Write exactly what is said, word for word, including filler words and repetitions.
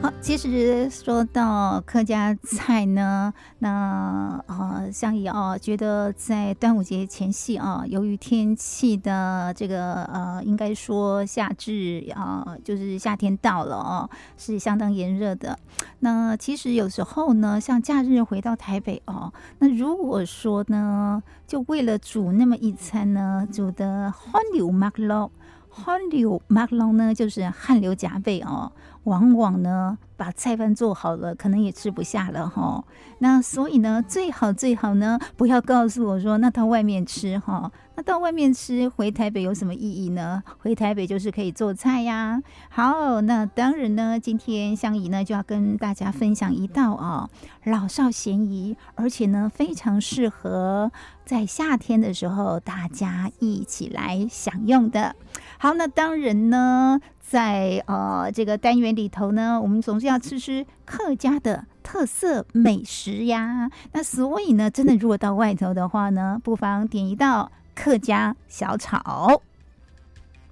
好，其实说到客家菜呢，那呃，香姨啊，觉得在端午节前夕啊，由于天气的这个呃，应该说夏至啊、呃，就是夏天到了哦，是相当炎热的。那其实有时候呢，像假日回到台北哦，那如果说呢，就为了煮那么一餐呢，煮的汗流马落。汗流马落呢，就是汗流浃背哦，往往呢把菜饭做好了，可能也吃不下了哈。那所以呢，最好最好呢，不要告诉我说那到外面吃哈。那到外面吃，回台北有什么意义呢？回台北就是可以做菜呀。好，那当然呢，今天香姨呢就要跟大家分享一道啊、哦，老少咸宜，而且呢非常适合在夏天的时候大家一起来享用的。好，那当然呢，在呃这个单元里头呢，我们总是要吃吃客家的特色美食呀。那所以呢，真的如果到外头的话呢，不妨点一道客家小炒。